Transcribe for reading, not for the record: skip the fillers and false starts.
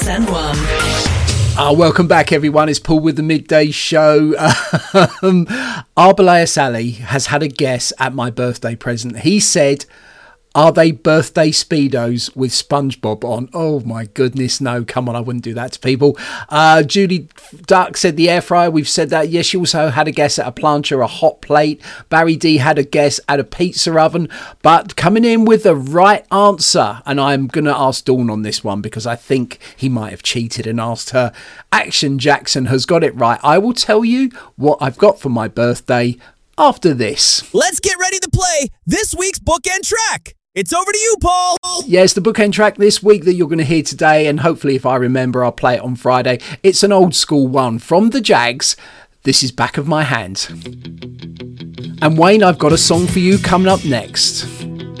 And one. Welcome back, everyone. It's Paul with the Midday Show. Arbelayah Sally has had a guess at my birthday present. He said, are they birthday Speedos with SpongeBob on? Oh, my goodness, no. Come on, I wouldn't do that to people. Judy Duck said the air fryer. We've said that. Yes, she also had a guess at a plancha, a hot plate. Barry D had a guess at a pizza oven. But coming in with the right answer, and I'm going to ask Dawn on this one because I think he might have cheated and asked her. Action Jackson has got it right. I will tell you what I've got for my birthday after this. Let's get ready to play this week's bookend track. It's over to you, Paul. Yes, the bookend track this week that you're going to hear today, and hopefully if I remember, I'll play it on Friday. It's an old school one from the Jags. This is Back of My Hand. And Wayne, I've got a song for you coming up next.